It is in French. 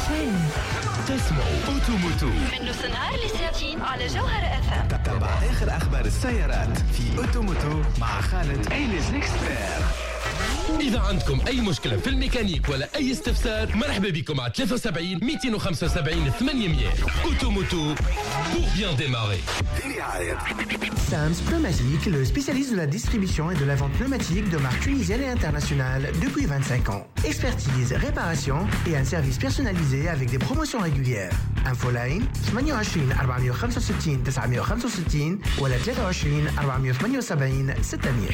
فين؟ تسمعوا أوتوموتو من نص النهار لساعتين على جوهر FM. تتبع آخر أخبار السيارات في أوتوموتو مع خالد إيليز ليكسبير. إذا عندكم أي مشكلة في الميكانيك ولا أي استفسار مرحبا بكم على 73 275 800. أوتوموتو pour bien démarrer. Sams Pneumatique, le spécialiste de la distribution et de la vente pneumatique de marques tunisiennes et internationales depuis 25 ans. Expertise, réparation et un service personnalisé avec des promotions régulières. Infoline 28 465 965 ولا 23 478 600.